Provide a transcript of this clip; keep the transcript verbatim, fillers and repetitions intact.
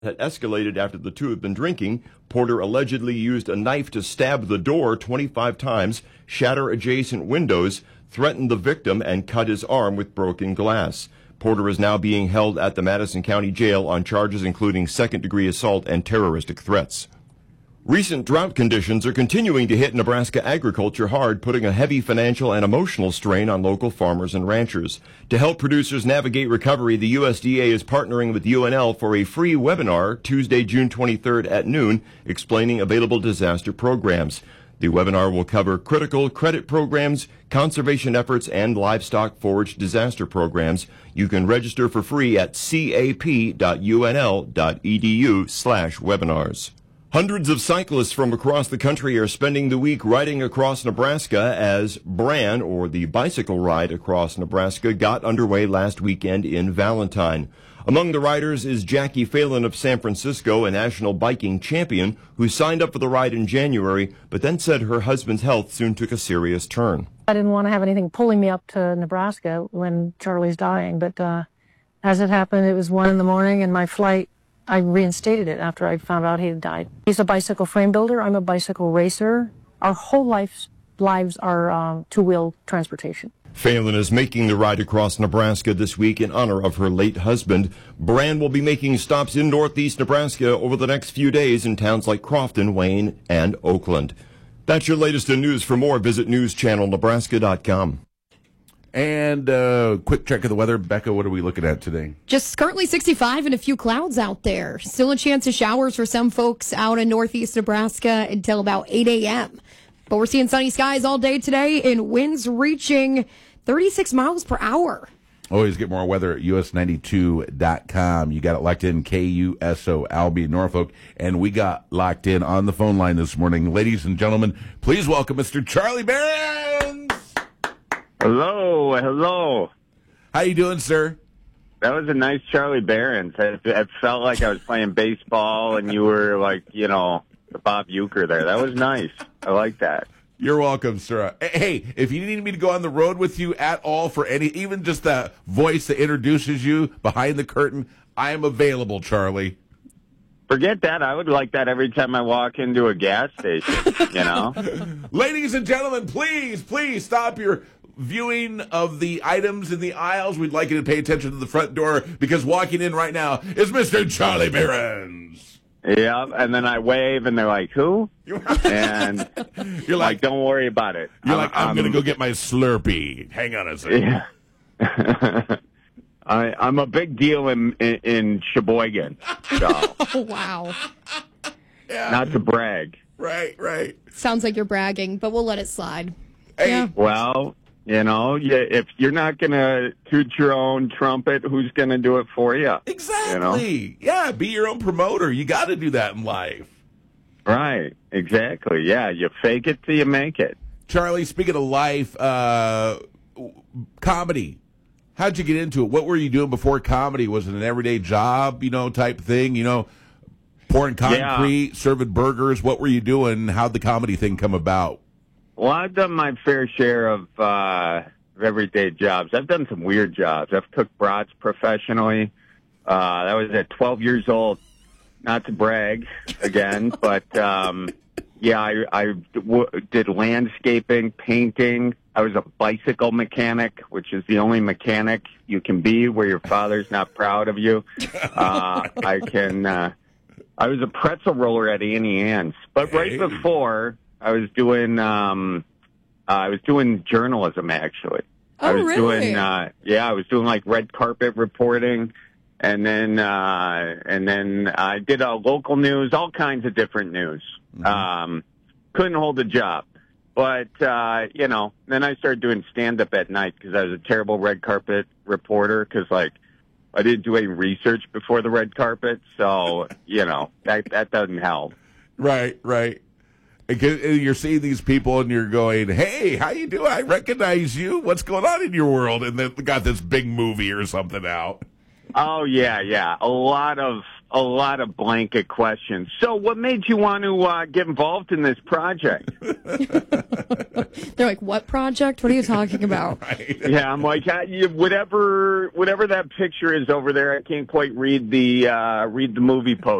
had escalated after the two had been drinking. Porter allegedly used a knife to stab the door twenty-five times, shatter adjacent windows, threatened the victim, and cut his arm with broken glass. Porter is now being held at the Madison County Jail on charges including second-degree assault and terroristic threats. Recent drought conditions are continuing to hit Nebraska agriculture hard, putting a heavy financial and emotional strain on local farmers and ranchers. To help producers navigate recovery, the U S D A is partnering with U N L for a free webinar Tuesday, June twenty-third at noon, explaining available disaster programs. The webinar will cover critical credit programs, conservation efforts, and livestock forage disaster programs. You can register for free at cap.unl.edu slash webinars. Hundreds of cyclists from across the country are spending the week riding across Nebraska as Bran, or the bicycle ride across Nebraska, got underway last weekend in Valentine. Among the riders is Jackie Phelan of San Francisco, a national biking champion who signed up for the ride in January, but then said her husband's health soon took a serious turn. I didn't want to have anything pulling me up to Nebraska when Charlie's dying, but uh, as it happened, it was one in the morning, and my flight, I reinstated it after I found out he had died. He's a bicycle frame builder. I'm a bicycle racer. Our whole life, lives are um, two-wheel transportation. Phelan is making the ride across Nebraska this week in honor of her late husband. Bran will be making stops in northeast Nebraska over the next few days in towns like Crofton, Wayne, and Oakland. That's your latest in news. For more, visit news channel nebraska dot com. And uh, quick check of the weather. Becca, what are we looking at today? Just currently sixty-five and a few clouds out there. Still a chance of showers for some folks out in northeast Nebraska until about eight a.m. But we're seeing sunny skies all day today and winds reaching thirty-six miles per hour. Always get more weather at U S ninety-two dot com. You got it locked in, K U S O, Albie, Norfolk. And we got locked in on the phone line this morning. Ladies and gentlemen, please welcome Mister Charlie Behrens. Hello, hello. How you doing, sir? That was a nice Charlie Behrens. It, it felt like I was playing baseball and you were like, you know, Bob Uecker there. That was nice. I like that. You're welcome, sir. Hey, if you need me to go on the road with you at all for any, even just that voice that introduces you behind the curtain, I am available, Charlie. Forget that. I would like that every time I walk into a gas station, you know? Ladies and gentlemen, please, please stop your viewing of the items in the aisles. We'd like you to pay attention to the front door because walking in right now is Mister Charlie Behrens. Yeah, and then I wave, and they're like, who? And you're like, like, don't worry about it. You're I'm, like, I'm, I'm going to go get my Slurpee. Hang on a second. Yeah. I, I'm a big deal in, in, in Sheboygan. So. Oh, wow. Yeah. Not to brag. Right, right. Sounds like you're bragging, but we'll let it slide. Hey. Yeah. Well, you know, you, if you're not going to toot your own trumpet, who's going to do it for you? Exactly. You know? Yeah, be your own promoter. You got to do that in life. Right, exactly. Yeah, you fake it till you make it. Charlie, speaking of life, uh, comedy. How'd you get into it? What were you doing before comedy? Was it an everyday job, you know, type thing? You know, pouring concrete, yeah. serving burgers. What were you doing? How'd the comedy thing come about? Well, I've done my fair share of uh, everyday jobs. I've done some weird jobs. I've cooked brats professionally. Uh, that was at twelve years old. Not to brag again, but um, yeah, I, I w- did landscaping, painting. I was a bicycle mechanic, which is the only mechanic you can be where your father's not proud of you. Uh, I can. Uh, I was a pretzel roller at Annie Ann's, but right before I was doing, um, uh, I was doing journalism actually. Oh, I was really? doing, uh, yeah, I was doing like red carpet reporting. And then, uh, and then I did uh, local news, all kinds of different news. Mm-hmm. Um, couldn't hold a job. But, uh, you know, then I started doing stand-up at night because I was a terrible red carpet reporter because, like, I didn't do any research before the red carpet. So, you know, that, that doesn't help. Right, right. You're seeing these people and you're going, hey, how you doing? I recognize you. What's going on in your world? And then got this big movie or something out. Oh, yeah, yeah. A lot of a lot of blanket questions. So what made you want to uh, get involved in this project? They're like, what project? What are you talking about? Right. Yeah, I'm like, I, you, whatever, whatever that picture is over there, I can't quite read the uh, read the movie poster.